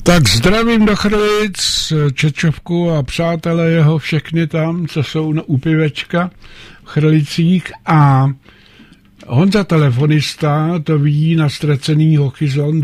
Tak zdravím do Chrlic, Čečovku a přátelé jeho všechny tam, co jsou u pivečka v Chrlicích, a Honza telefonista to vidí na ztracený Hochizon